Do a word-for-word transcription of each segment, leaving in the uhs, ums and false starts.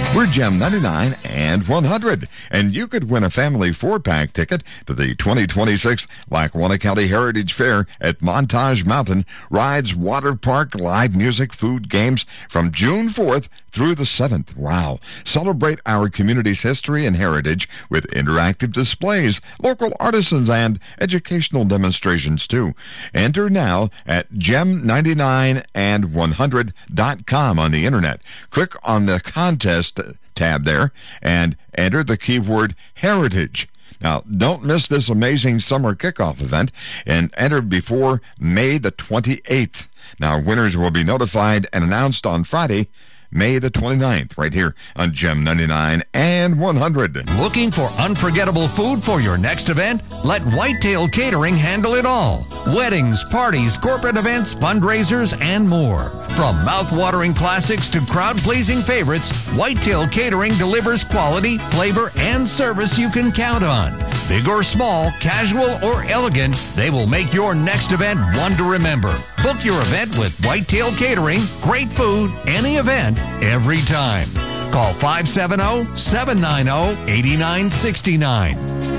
We're Gem ninety-nine and one hundred, and you could win a family four-pack ticket to the twenty twenty-six Lackawanna County Heritage Fair at Montage Mountain. Rides, water park, live music, food, games from June fourth through the seventh. Wow. Celebrate our community's history and heritage with interactive displays, local artisans, and educational demonstrations, too. Enter now at gem ninety-nine and one hundred dot com on the internet. Click on the contest tab there and enter the keyword heritage. Now, don't miss this amazing summer kickoff event and enter before May the twenty-eighth. Now, winners will be notified and announced on Friday, May the twenty-ninth, right here on Gem ninety-nine and one hundred. Looking for unforgettable food for your next event? Let Whitetail Catering handle it all. Weddings, parties, corporate events, fundraisers, and more. From mouth-watering classics to crowd-pleasing favorites, Whitetail Catering delivers quality, flavor, and service you can count on. Big or small, casual or elegant, they will make your next event one to remember. Book your event with Whitetail Catering. Great food, any event, every time. Call five seven zero, seven nine zero, eight nine six nine.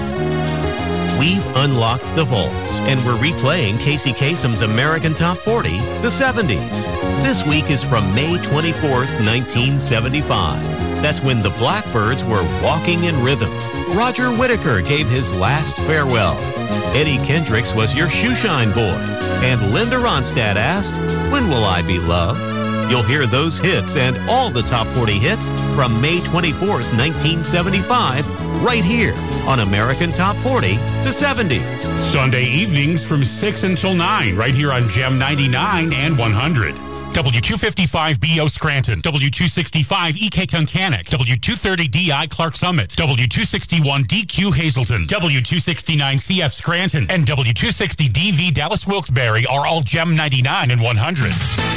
We've unlocked the vaults, and we're replaying Casey Kasem's American Top forty, the seventies. This week is from May twenty-fourth, nineteen seventy-five. That's when the Blackbirds were walking in rhythm. Roger Whittaker gave his last farewell. Eddie Kendricks was your shoeshine boy. And Linda Ronstadt asked, "When will I be loved?" You'll hear those hits and all the Top forty hits from May twenty-fourth, nineteen seventy-five, right here on American Top forty, the seventies. Sunday evenings from six until nine, right here on Gem ninety-nine and one hundred. W two fifty-five B O Scranton, W two sixty-five E K Tunkhannock, W two thirty D I Clark Summit, W two sixty-one D Q Hazleton, W two sixty-nine C F Scranton, and W two sixty D V Dallas Wilkes-Barre are all Gem ninety-nine and one hundred.